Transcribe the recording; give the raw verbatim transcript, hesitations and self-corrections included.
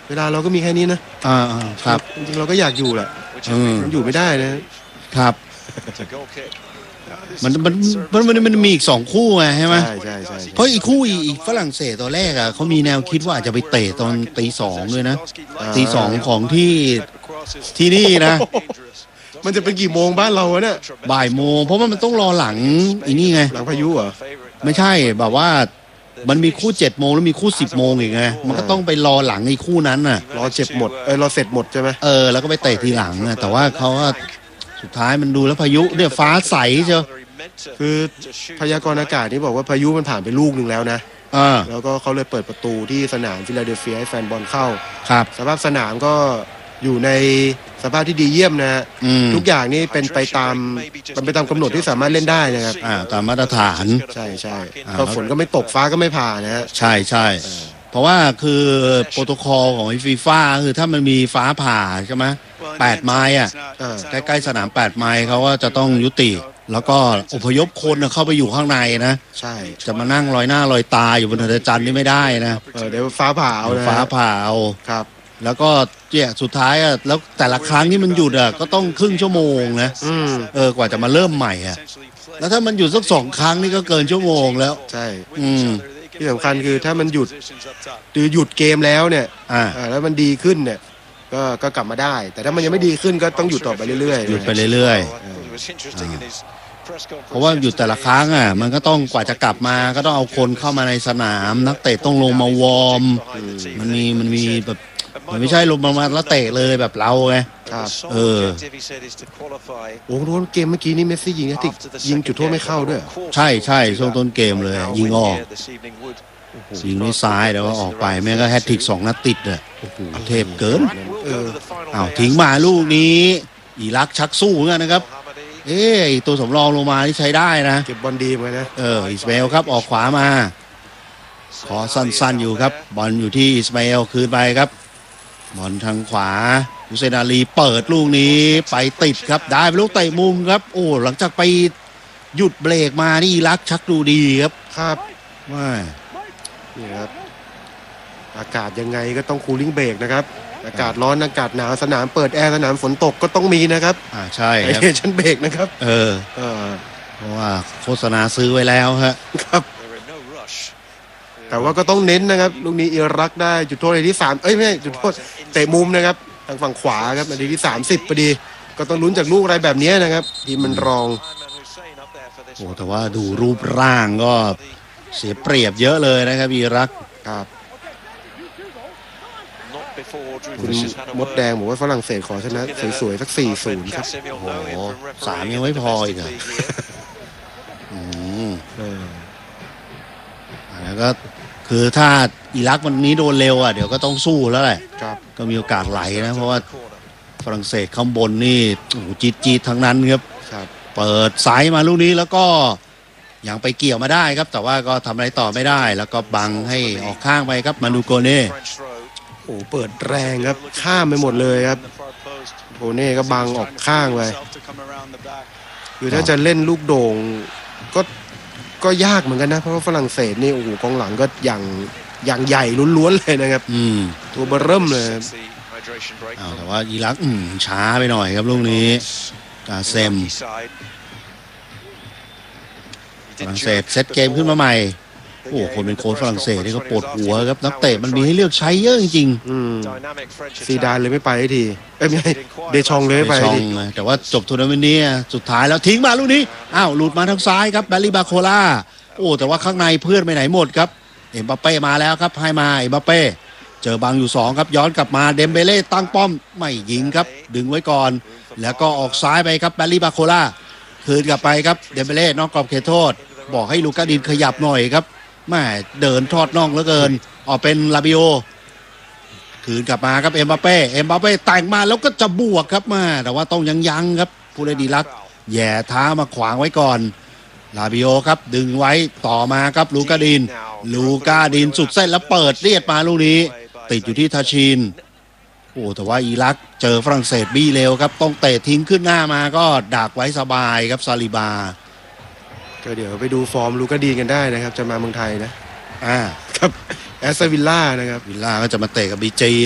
เวลาเราก็มีแค่นี้นะอ่าครับจริงๆเราก็อยากอยู่แหละมันอยู่ไม่ได้นะครับมันมันมันมันมันมีอีกสองคู่ไงใช่ไหมใช่ใช่ใช่เพราะอีกคู่อีกฝรั่งเศสตอนแรกอ่ะเขามีแนวคิดว่าอาจจะไปเตะตอนตีสองด้วยนะตีสองของที่ที่นี่นะมันจะเป็นกี่โมงบ้านเราเนี่ยบ่ายโมงเพราะว่ามันต้องรอหลังอีนี่ไงหลังพายุเหรอไม่ใช่แบบว่ามันมีคู่เจ็ดโมงแล้วมีคู่สิบโมงอีกไงมันก็ต้องไปรอหลังไอ้คู่นั้นน่ะรอเจ็บหมดเออรอเสร็จหมดใช่ไหมเออแล้วก็ไปเตะทีหลังอ่ะแต่ว่าเขาก็สุดท้ายมันดูแล้วพายุเนี่ยฟ้าใสเชียวคือพยากรณ์อากาศนี่บอกว่าพายุมันผ่านไปลูกหนึ่งแล้วนะอ่าแล้วก็เขาเลยเปิดประตูที่สนามฟิลาเดลเฟียให้แฟนบอลเข้าครับสภาพสนามก็อยู่ในสภาพที่ดีเยี่ยมนะทุกอย่างนี่เป็นไปตามเป็นไปตามกำหนดที่สามารถเล่นได้นะครับอ่าตามมาตรฐานใช่ใช่ก็ฝนก็ไม่ตกฟ้าก็ไม่ผ่านะฮะใช่ใช่เพราะว่าคือโปรโตคอลของฟีฟ่าคือถ้ามันมีฟ้าผ่าใช่ไหมแปดไมล์อ่ะใกล้ๆสนามแปดไมล์เขาก็จะต้องยุติแล้วก็อพยพคนเข้าไปอยู่ข้างในนะใช่จะมานั่งลอยหน้าลอยตาอยู่บนถนนจันทร์นี่ไม่ได้นะเออเดี๋ยวฟ้าผ่าเอาฟ้าผ่าเอาครับแล้วก็เนี่ยสุดท้ายอ่ะแล้วแต่ละครั้งที่มันหยุดอ่ะก็ต้องครึ่งชั่วโมงนะเออกว่าจะมาเริ่มใหม่อ่ะแล้วถ้ามันหยุดสักสองครั้งนี่ก็เกินชั่วโมงแล้วใช่อืมที่สำคัญคือถ้ามันหยุดหรือหยุดเกมแล้วเนี่ยอ่าแล้วมันดีขึ้นเนี่ยก็ก็กลับมาได้แต่ถ้ามันยังไม่ดีขึ้นก็ต้องหยุดต่อไปเรื่อยๆหยุดไปเรื่อยๆเพราะว่าหยุดแต่ละครั้งอ่ะมันก็ต้องกว่าจะกลับมาก็ต้องเอาคนเข้ามาในสนามนักเตะต้องลงมาวอร์มมันมีมันมีแบบมันไม่ใช่ลงมาแล้วเตะเลยแบบเราไงครับเออโอ้โหเกมเมื่อกี้นี่เมสซี่ยิงแฮตทริกยิงจุดโทษไม่เข้าด้วยใช่ใช่ช่วงต้นเกมเลยยิงออกยิงด้วยซ้ายแล้วก็ออกไปแม่ก็แฮตทริกสองนัดติดเลยเทพเกินเอออ้าวทิ้งมาลูกนี้อิรักชักสู้เหมือนกันนะครับเอ้ยตัวสำรองลงมาที่ใช้ได้นะเก็บบอลดีเหมือนกันนะเอออิสมาเอลครับออกขวามาขอสั้นๆอยู่ครับบอลอยู่ที่อิสมาเอลคืนไปครับบอลทางขวาฮุเซนอาลีเปิดลูกนี้ไปติดครับได้เป็นลูกเตะมุมครับโอ้หลังจากไปหยุดเบรกมานี่อิรักชักดูดีครับครับว่านี่ครับอากาศยังไงก็ต้องคูลิ่งเบรกนะครับอากาศร้อนอากาศหนาวสนามเปิดแอร์สนามฝนตกก็ต้องมีนะครับอ่าใช่ครับไอเชนเบรกนะครับเออเออเพราะว่าโฆษณาซื้อไว้แล้วฮะครับแต่ว่าก็ต้องเน้นนะครับลูกนี้อิรักได้จุดโทษในที่สามเอ้ยไม่จุดโทษเตะมุมนะครับทางฝั่งขวาครับนาทีที่สามสิบพอดีก็ต้องลุ้นจากลูกอะไรแบบนี้นะครับทีมมันรองโอ้แต่ว่าดูรูปร่างก็เสียเปรียบเยอะเลยนะครับอิรักครับคุณมดแดงบอกว่าฝรั่งเศสขอชนะสวยๆสัก สี่ศูนย์ ครับโอ้โหสามยังไม่พออีกเหรออืมเออแล้วก็คือถ้าอิรักวันนี้โดนเร็วอ่ะเดี๋ยวก็ต้องสู้แล้วแหละก็มีโอกาสไหลนะเพราะว่าฝรั่งเศสข้างบนนี่โอ้โหจี๊ดจี๊ดทั้งนั้นครับเปิดซ้ายมาลูกนี้แล้วก็ยังไปเกี่ยวมาได้ครับแต่ว่าก็ทำอะไรต่อไม่ได้แล้วก็บังให้ออกข้างไปครับมานูโกเน่โอ้เปิดแรงครับข้ามไปหมดเลยครับโกเน่ก็บังออกข้างไปคือถ้าจะเล่นลูกโด่งก็ก็ยากเหมือนกันนะเพราะว่าฝรั่งเศสนี่โอ้โหกองหลังก็อย่างอย่างใหญ่ล้วนๆเลยนะครับอืมตัวเบอร์เริ่มเลยอ้าวแต่ว่าอิรักอืมช้าไปหน่อยครับลูกนี้กาเซมฝรั่งเศสเซตเกมขึ้นมาใหม่โอ้คนเป็นโค้ชฝรั่งเศสนี่ก็ปวดหัวครับนักเตะมันมีให้เลือกใช้เยอะจริงๆซีดานเลยไม่ไปทีเอ้ยไม่ใช่เดชองเลยไม่ไปทีแต่ว่าจบทัวร์นาเมนต์นี้สุดท้ายแล้วทิ้งมาลูกนี้อ้าวหลุดมาทางซ้ายครับแบลลี่บาโคล่าโอ้แต่ว่าข้างในเพื่อนไปไหนหมดครับเอ็มบัปเป้มาแล้วครับให้มาเอ็มบัปเป้เจอบังอยู่สองครับย้อนกลับมาเดมเบเล่ตั้งป้อมไม่ยิงครับดึงไว้ก่อนแล้วก็ออกซ้ายไปครับแบลลี่บาโคล่าคืนกลับไปครับเดมเบเล่นอกกรอบเขตโทษบอกให้ลูก้าดินขยับหน่อยครับแม่เดินทอดน่องเหลือเกินออกเป็นลาบิโอคืนกลับมาครับเอ็มบัปเป้เอ็มบัปเป้แต่งมาแล้วก็จะบวกครับมาแต่ว่าต้องยังยังครับผู้เล่นดีลักแย่เท้ามาขวางไว้ก่อนลาบิโอครับดึงไว้ต่อมาครับลูก้าดินลูก้าดินสุดเส้นแล้วเปิดเลียดมาลูกนี้ติดอยู่ที่ทาชินโอ้แต่ว่าอิรักเจอฝรั่งเศสบี้เร็วครับต้องเตะทิ้งขึ้นหน้ามาก็ดักไว้สบายครับซาลิบาก็เดี๋ยวไปดูฟอร์มลูก้าดีนกันได้นะครับจะมาเมืองไทยนะอ่าครับแอสตันวิลล่านะครับวิลล่าก็จะมาเตะกับบีจี